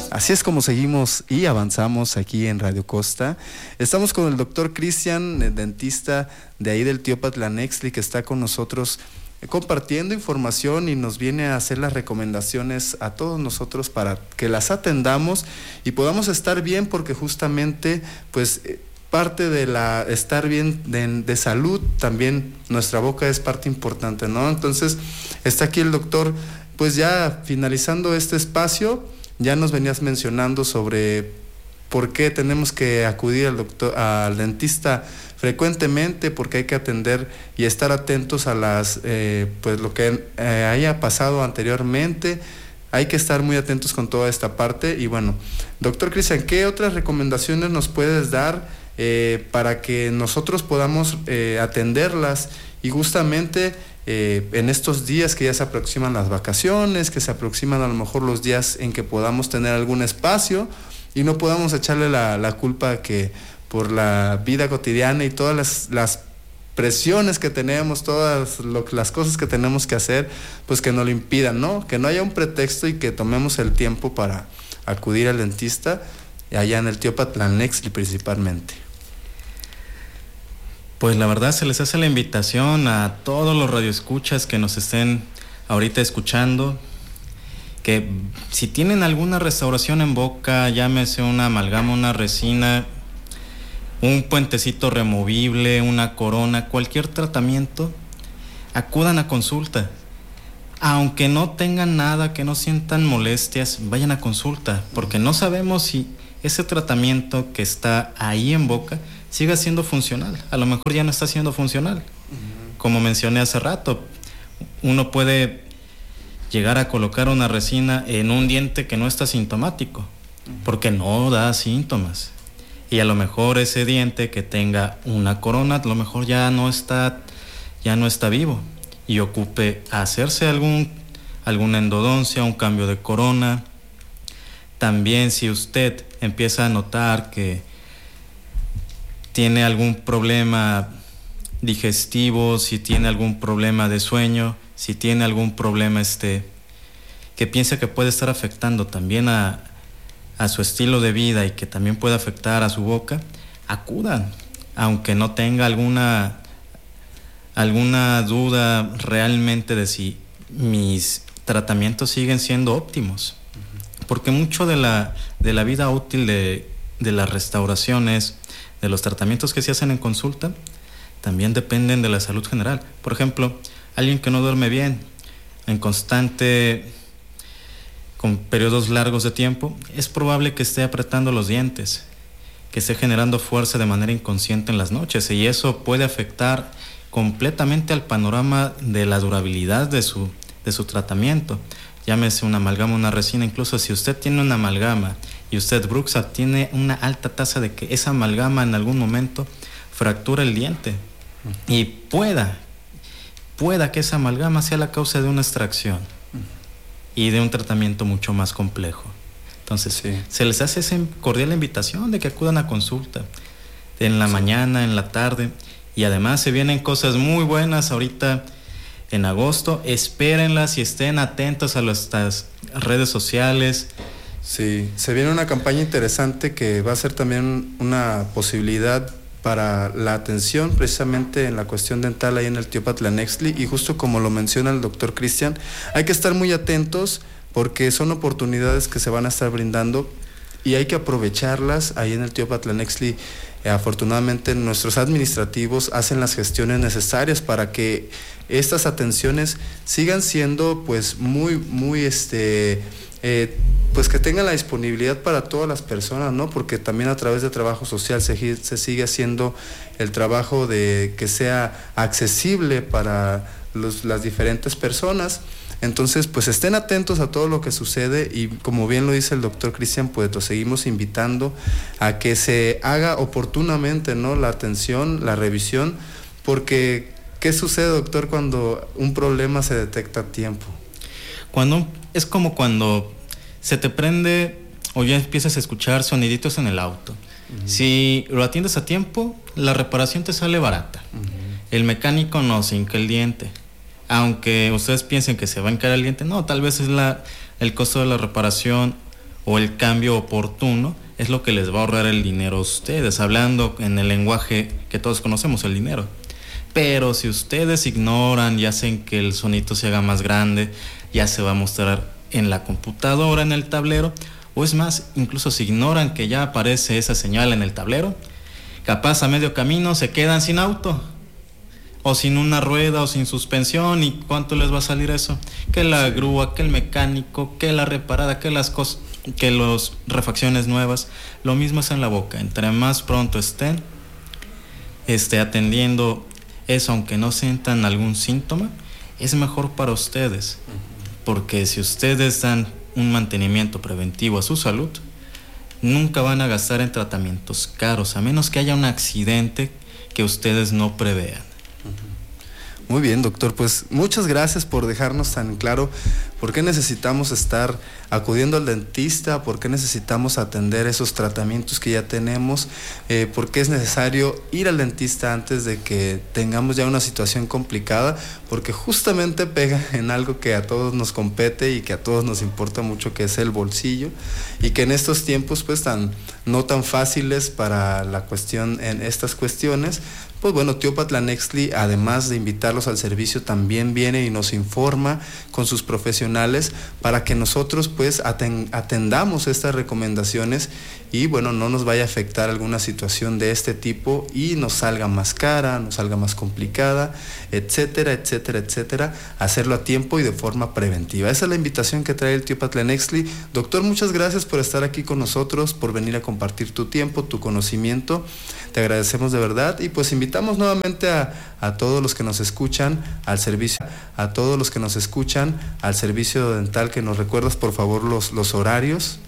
Así es como seguimos y avanzamos aquí en Radio Costa. Estamos con el doctor Cristian, el dentista de ahí del Tío Patlanexli, que está con nosotros compartiendo información y nos viene a hacer las recomendaciones a todos nosotros para que las atendamos y podamos estar bien, porque justamente pues parte de la estar bien de salud, también nuestra boca es parte importante, ¿no? Entonces está aquí el doctor, pues ya finalizando este espacio. Ya nos venías mencionando sobre por qué tenemos que acudir al dentista frecuentemente, porque hay que atender y estar atentos a las pues lo que haya pasado anteriormente. Hay que estar muy atentos con toda esta parte. Y bueno, doctor Cristian, ¿qué otras recomendaciones nos puedes dar para que nosotros podamos atenderlas? Y justamente en estos días que ya se aproximan las vacaciones, que se aproximan a lo mejor los días en que podamos tener algún espacio y no podamos echarle la culpa que por la vida cotidiana y todas las presiones que tenemos, todas las cosas que tenemos que hacer, pues que nos lo impidan, ¿no? Que no haya un pretexto y que tomemos el tiempo para acudir al dentista allá en el Tío Patlanexli principalmente. Pues la verdad se les hace la invitación a todos los radioescuchas que nos estén ahorita escuchando, que si tienen alguna restauración en boca, llámese una amalgama, una resina, un puentecito removible, una corona, cualquier tratamiento, acudan a consulta. Aunque no tengan nada, que no sientan molestias, vayan a consulta, porque no sabemos si ese tratamiento que está ahí en boca siga siendo funcional. A lo mejor ya no está siendo funcional. Como mencioné hace rato, uno puede llegar a colocar una resina en un diente que no está sintomático, porque no da síntomas. Y a lo mejor ese diente que tenga una corona, a lo mejor ya no está vivo y ocupe hacerse alguna endodoncia, un cambio de corona. También si usted empieza a notar que tiene algún problema digestivo, si tiene algún problema de sueño, si tiene algún problema que piensa que puede estar afectando también a su estilo de vida y que también puede afectar a su boca, acudan, aunque no tenga alguna duda realmente de si mis tratamientos siguen siendo óptimos, porque mucho de la vida útil de las restauraciones, de los tratamientos que se hacen en consulta, también dependen de la salud general. Por ejemplo, alguien que no duerme bien, en constante, con periodos largos de tiempo, es probable que esté apretando los dientes, que esté generando fuerza de manera inconsciente en las noches, y eso puede afectar completamente al panorama de la durabilidad de su tratamiento. Llámese una amalgama, una resina. Incluso si usted tiene una amalgama y usted bruxa, tiene una alta tasa de que esa amalgama en algún momento fractura el diente y pueda que esa amalgama sea la causa de una extracción y de un tratamiento mucho más complejo. Entonces, sí, se les hace esa cordial invitación de que acudan a consulta en la mañana, en la tarde, y además se vienen cosas muy buenas ahorita en agosto. Espérenlas y estén atentos a nuestras redes sociales. Sí, se viene una campaña interesante que va a ser también una posibilidad para la atención precisamente en la cuestión dental ahí en el Tío Patlanexli, y justo como lo menciona el doctor Cristian, hay que estar muy atentos porque son oportunidades que se van a estar brindando y hay que aprovecharlas ahí en el Tío Patlanexli. Afortunadamente nuestros administrativos hacen las gestiones necesarias para que estas atenciones sigan siendo pues muy pues que tengan la disponibilidad para todas las personas, ¿no? Porque también a través de trabajo social se sigue haciendo el trabajo de que sea accesible para las diferentes personas. Entonces, pues estén atentos a todo lo que sucede y como bien lo dice el doctor Cristian, pues los seguimos invitando a que se haga oportunamente, ¿no?, la atención, la revisión, porque ¿qué sucede, doctor, cuando un problema se detecta a tiempo? Es como cuando se te prende o ya empiezas a escuchar soniditos en el auto. Si lo atiendes a tiempo, la reparación te sale barata. El mecánico no se hinca el diente. Aunque ustedes piensen que se va a hincar el diente, no, tal vez es el costo de la reparación o el cambio oportuno es lo que les va a ahorrar el dinero a ustedes, hablando en el lenguaje que todos conocemos, el dinero. Pero si ustedes ignoran y hacen que el sonito se haga más grande, ya se va a mostrar en la computadora, en el tablero, o es más, incluso si ignoran que ya aparece esa señal en el tablero, capaz a medio camino se quedan sin auto, o sin una rueda, o sin suspensión. ¿Y cuánto les va a salir eso? Que la grúa, que el mecánico, que la reparada, que las cosas, que las refacciones nuevas. Lo mismo es en la boca. Entre más pronto estén atendiendo eso, aunque no sientan algún síntoma, es mejor para ustedes, porque si ustedes dan un mantenimiento preventivo a su salud, nunca van a gastar en tratamientos caros, a menos que haya un accidente que ustedes no prevean. Muy bien, doctor, pues muchas gracias por dejarnos tan claro por qué necesitamos estar acudiendo al dentista, por qué necesitamos atender esos tratamientos que ya tenemos, por qué es necesario ir al dentista antes de que tengamos ya una situación complicada, porque justamente pega en algo que a todos nos compete y que a todos nos importa mucho, que es el bolsillo, y que en estos tiempos pues no tan fáciles para la cuestión en estas cuestiones, pues bueno, Teopatla Nextly, además de invitarlos al servicio, también viene y nos informa con sus profesionales para que nosotros pues atendamos estas recomendaciones y bueno, no nos vaya a afectar alguna situación de este tipo y nos salga más cara, nos salga más complicada, etcétera, etcétera, etcétera. Hacerlo a tiempo y de forma preventiva. Esa es la invitación que trae el Teopatla Nextly. Doctor, muchas gracias por estar aquí con nosotros, por venir a compartir tu tiempo, tu conocimiento. Te agradecemos de verdad y pues invitamos nuevamente a todos los que nos escuchan al servicio, dental, que nos recuerdas por favor los horarios.